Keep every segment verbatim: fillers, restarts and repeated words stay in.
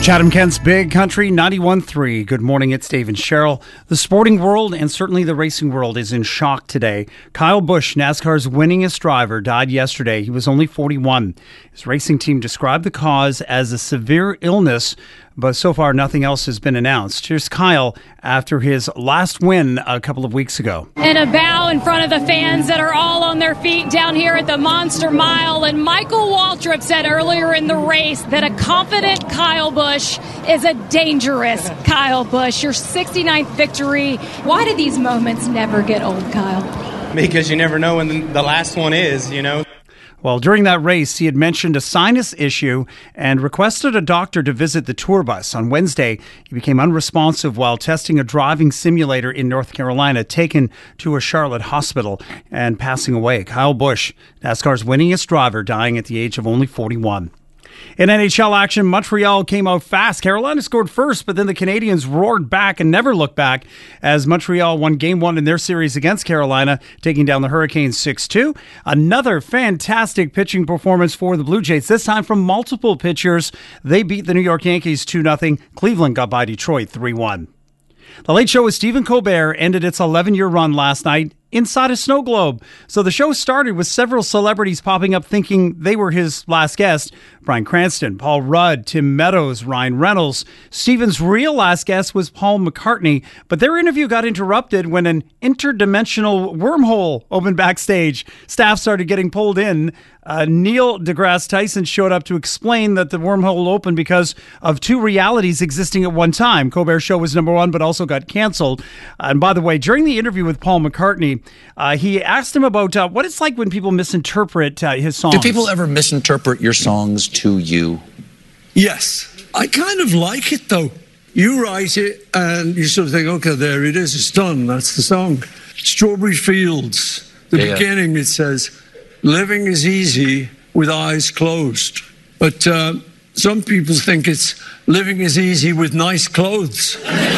Chatham-Kent's Big Country ninety-one point three. Good morning, it's Dave and Cheryl. The sporting world and certainly the racing world is in shock today. Kyle Busch, NASCAR's winningest driver, died yesterday. He was only forty-one. His racing team described the cause as a severe illness, but so far nothing else has been announced. Here's Kyle after his last win a couple of weeks ago. And a bow in front of the fans that are all on their feet down here at the Monster Mile. And Michael Waltrip said earlier in the race that a confident Kyle Busch is a dangerous Kyle Busch. Your sixty-ninth victory. Why do these moments never get old, Kyle? Because you never know when the last one is, you know. Well, during that race, he had mentioned a sinus issue and requested a doctor to visit the tour bus. On Wednesday, he became unresponsive while testing a driving simulator in North Carolina, taken to a Charlotte hospital and passing away. Kyle Busch, NASCAR's winningest driver, dying at the age of only forty-one. In N H L action, Montreal came out fast. Carolina scored first, but then the Canadiens roared back and never looked back as Montreal won game one in their series against Carolina, taking down the Hurricanes six two. Another fantastic pitching performance for the Blue Jays, this time from multiple pitchers. They beat the New York Yankees two nothing. Cleveland got by Detroit three one. The Late Show with Stephen Colbert ended its eleven-year run last night inside a snow globe. So the show started with several celebrities popping up thinking they were his last guest. Bryan Cranston, Paul Rudd, Tim Meadows, Ryan Reynolds. Stephen's real last guest was Paul McCartney, but their interview got interrupted when an interdimensional wormhole opened backstage. Staff started getting pulled in. Uh, Neil deGrasse Tyson showed up to explain that the wormhole opened because of two realities existing at one time. Colbert's show was number one, but also got canceled. And by the way, during the interview with Paul McCartney, uh, he asked him about uh, what it's like when people misinterpret uh, his songs. Do people ever misinterpret your songs to you? Yes. I kind of like it, though. You write it, and you sort of think, okay, there it is, it's done, that's the song. Strawberry Fields, the yeah, beginning, it says, living is easy with eyes closed. But uh, some people think it's living is easy with nice clothes.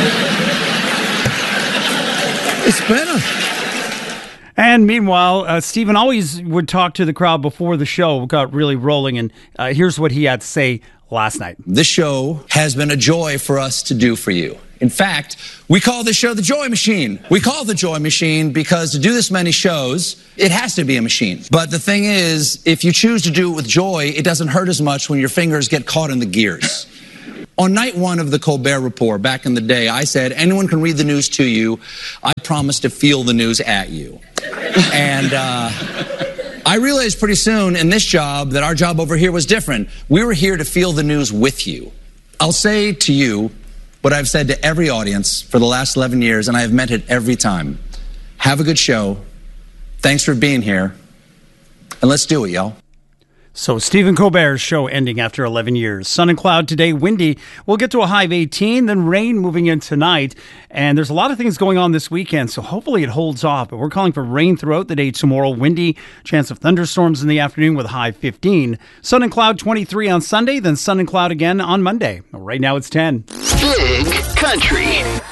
It's better. And meanwhile, uh, Stephen always would talk to the crowd before the show got really rolling. And uh, here's what he had to say last night. This show has been a joy for us to do for you. In fact, we call this show the Joy Machine. We call it the Joy Machine because to do this many shows, it has to be a machine. But the thing is, if you choose to do it with joy, it doesn't hurt as much when your fingers get caught in the gears. On night one of the Colbert Report, back in the day, I said, anyone can read the news to you. I promise to feel the news at you. And uh, I realized pretty soon in this job that our job over here was different. We were here to feel the news with you. I'll say to you what I've said to every audience for the last eleven years, and I have meant it every time. Have a good show. Thanks for being here. And let's do it, y'all. So Stephen Colbert's show ending after eleven years. Sun and cloud today, windy. We'll get to a high of eighteen, then rain moving in tonight. And there's a lot of things going on this weekend, so hopefully it holds off. But we're calling for rain throughout the day tomorrow. Windy, chance of thunderstorms in the afternoon with a high fifteen. Sun and cloud twenty-three on Sunday, then sun and cloud again on Monday. Right now it's ten. Big Country.